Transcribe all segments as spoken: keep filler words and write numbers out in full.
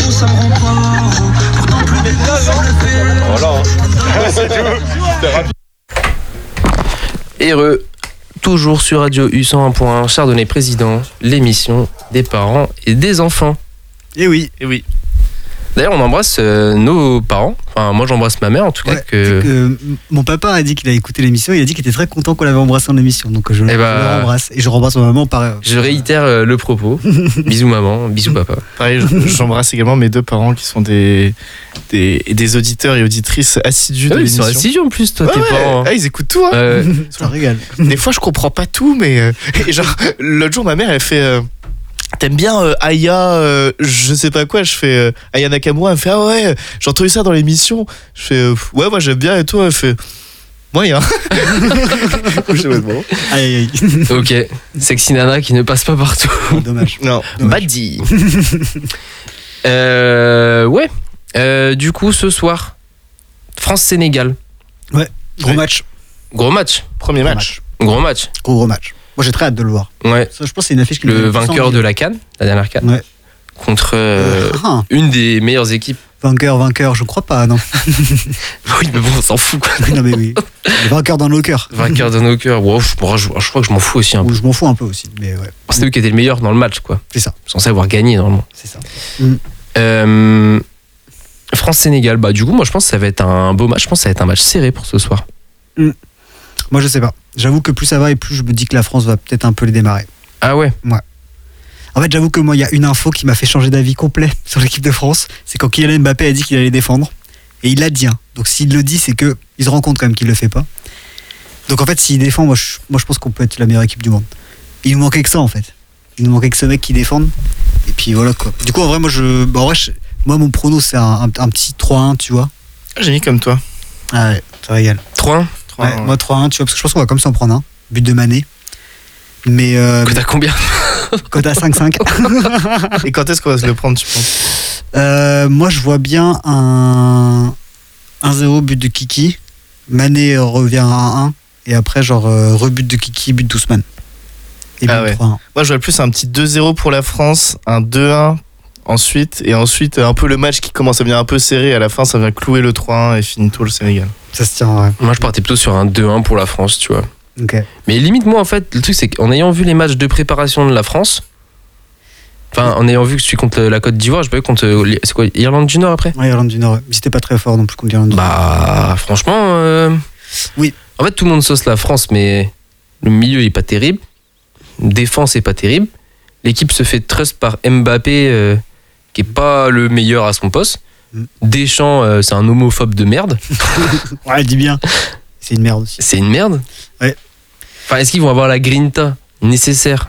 ça me rend pas. Pourtant plus de Voilà, hein. C'est tout. C'était rapide. Heureux, toujours sur Radio U cent un point un, Chardonnay Président, l'émission des parents et des enfants. Et oui, et oui. D'ailleurs, on embrasse euh, nos parents. Enfin, moi, j'embrasse ma mère, en tout cas. Ouais, que... que mon papa a dit qu'il a écouté l'émission. Il a dit qu'il était très content qu'on l'avait embrassé en émission. Donc, je, eh bah, je l'embrasse. Et je rembrasse ma maman par. Je réitère euh, le propos. Bisous, maman. Bisous, papa. Pareil, j'embrasse également mes deux parents qui sont des, des, des auditeurs et auditrices assidus ah de oui, l'émission. Ils sont assidus en plus, toi, ouais, tes ouais. parents. Ah, ils écoutent tout. Hein. Euh... Ça régale. Des fois, je comprends pas tout, mais. Euh, et genre, l'autre jour, ma mère, elle fait. Euh, T'aimes bien euh, Aya, euh, je sais pas quoi, je fais euh, Aya Nakamura, elle me fait ah ouais, j'ai entendu ça dans l'émission. Je fais euh, ouais, moi j'aime bien et toi, elle fait moyen. Je sais pas bon. Aïe aïe aïe. Ok, sexy nana qui ne passe pas partout. Oh, dommage. Non, Badi. euh, ouais, euh, du coup, ce soir, France-Sénégal. Ouais, gros ouais. match. Gros match. Premier Gros match. Gros match. Gros gros match. Moi j'ai très hâte de le voir. Ouais. Ça, je pense que c'est une affiche qui Le vainqueur de la CAN, la dernière CAN. Ouais. Contre euh, Ah, une des meilleures équipes. vainqueur, vainqueur, je crois pas, non. Oui, mais bon, on s'en fout, quoi. Oui, non, mais oui. Le vainqueur dans nos cœurs. Vainqueur de nos cœurs. Wow, je, je, je crois que je m'en fous aussi un peu. Ou je m'en fous un peu aussi, mais ouais. C'est eux qui étaient le meilleur dans le match, quoi. C'est ça. Censé avoir gagné, normalement. C'est ça. Euh, France-Sénégal, bah, du coup, moi, je pense que ça va être un beau match. Je pense que ça va être un match serré pour ce soir. Mm. Moi, je sais pas. J'avoue que plus ça va et plus je me dis que la France va peut-être un peu les démarrer. Ah ouais? Ouais. En fait, j'avoue que moi, il y a une info qui m'a fait changer d'avis complet sur l'équipe de France. C'est quand Kylian Mbappé a dit qu'il allait défendre. Et il l'a dit. Hein. Donc, s'il le dit, c'est que il se rend compte quand même qu'il le fait pas. Donc, en fait, s'il défend, moi je, moi, je pense qu'on peut être la meilleure équipe du monde. Il nous manquait que ça, en fait. Il nous manquait que ce mec qui défende. Et puis, voilà, quoi. Du coup, en vrai, moi, je, bah, en vrai, je, moi mon prono, c'est un, un, un petit trois un, tu vois. J'ai mis comme toi. Ah ouais, ça régale. trois un? Ouais, ouais. moi, trois un, tu vois, parce que je pense qu'on va comme ça en prendre un. But de Mané. Mais. Euh, Que t'as combien? Quand t'as cinq cinq. Et quand est-ce qu'on va se le prendre, tu penses? euh, Moi, je vois bien un un zéro but de Kiki. Mané revient à un un. Et après, genre, euh, rebut de Kiki, but d'Ousmane. Et Ah but ouais. trois un. Moi, je vois plus un petit deux zéro pour la France, un deux un ensuite, et ensuite un peu le match qui commence à devenir un peu serré. À la fin, ça vient clouer le trois un et finit tout le Sénégal. Ça se tient, ouais. Moi, je partais plutôt sur un deux un pour la France, tu vois. Ok. Mais limite, moi, en fait, le truc, c'est qu'en ayant vu les matchs de préparation de la France, enfin, en ayant vu que celui contre la Côte d'Ivoire, je sais pas, contre. C'est quoi, Irlande du Nord après? Ouais, Irlande du Nord, ouais. Mais c'était pas très fort non plus contre l'Irlande du Nord. Bah, franchement. Euh... Oui. En fait, tout le monde sauce la France, mais le milieu est pas terrible. Défense est pas terrible. L'équipe se fait trust par Mbappé, euh, qui est pas le meilleur à son poste. Mm. Deschamps, euh, c'est un homophobe de merde. Ouais, dis bien. C'est une merde aussi. C'est une merde. Ouais. Enfin, est-ce qu'ils vont avoir la grinta nécessaire?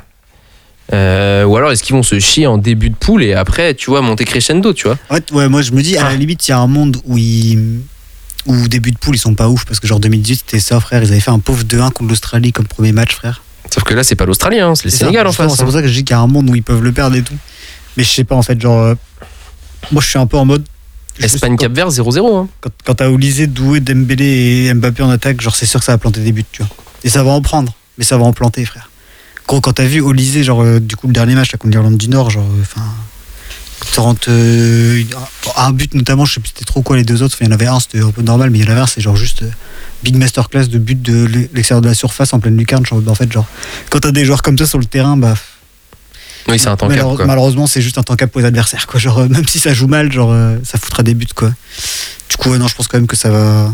Euh, ou alors est-ce qu'ils vont se chier en début de poule et après, tu vois, monter crescendo, tu vois? Ouais, ouais, moi je me dis, à la limite, il y a un monde où ils. Où au début de poule, ils sont pas ouf, parce que genre deux mille dix-huit, c'était ça, frère. Ils avaient fait un pauvre deux un contre l'Australie comme premier match, frère. Sauf que là, c'est pas l'Australie, hein, c'est le C'est Sénégal ça, en justement, face. C'est pour ça que je dis qu'il y a un monde où ils peuvent le perdre et tout. Mais je sais pas, en fait, genre. euh, moi, je suis un peu en mode. Espagne-Cap Vert zéro zéro. Hein. Quand, quand t'as Olysée, Doué, Dembélé et Mbappé en attaque, genre, c'est sûr que ça va planter des buts, tu vois. Et ça va en prendre, mais ça va en planter, frère. Gros, quand t'as vu Olysée, genre, euh, du coup, le dernier match là, contre l'Irlande du Nord, genre, enfin. Euh, rentre euh, un but notamment, je sais plus c'était trop quoi les deux autres. Enfin, il y en avait un, c'était un peu normal, mais il y en avait un, c'est genre juste euh, big masterclass de but de l'extérieur de la surface en pleine lucarne. Genre, bah, en fait, genre, quand t'as des joueurs comme ça sur le terrain, bah. Oui, c'est un temps cap, malheure- quoi. Malheureusement, c'est juste un temps cap pour les adversaires, quoi. Genre, euh, même si ça joue mal, genre, euh, ça foutra des buts, quoi. Du coup, ouais, non, je pense quand même que ça va.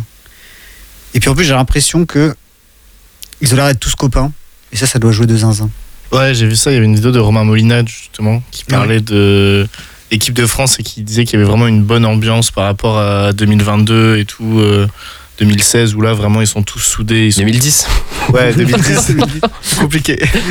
Et puis en plus, j'ai l'impression que ils ont l'air d'être tous copains. Et ça, ça doit jouer de zinzin. Ouais, j'ai vu ça. Il y avait une vidéo de Romain Molina, justement, qui parlait de l'équipe de France et qui disait qu'il y avait vraiment une bonne ambiance par rapport à deux mille vingt-deux et tout, euh, deux mille seize, où là, vraiment, ils sont tous soudés. Ils sont... deux mille dix. Ouais, deux mille dix, c'est compliqué.